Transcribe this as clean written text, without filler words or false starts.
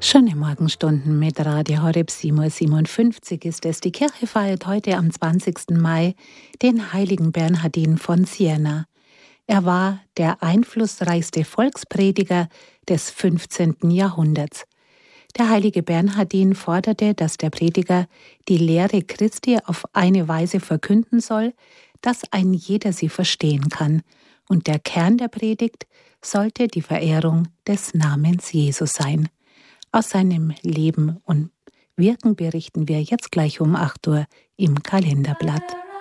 Schöne Morgenstunden mit Radio Horeb, 7:57 Uhr ist es. Die Kirche feiert heute am 20. Mai den heiligen Bernhardin von Siena. Er war der einflussreichste Volksprediger des 15. Jahrhunderts. Der heilige Bernhardin forderte, dass der Prediger die Lehre Christi auf eine Weise verkünden soll, dass ein jeder sie verstehen kann. Und der Kern der Predigt sollte die Verehrung des Namens Jesus sein. Aus seinem Leben und Wirken berichten wir jetzt gleich um 8 Uhr im Kalenderblatt.